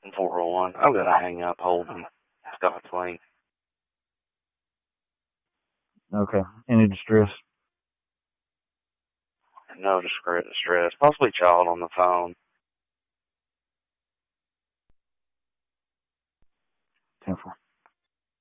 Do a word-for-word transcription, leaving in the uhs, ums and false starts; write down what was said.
four oh one. I'm going to hang up holding Scott's Link. Okay. Any distress? No distress. Possibly child on the phone.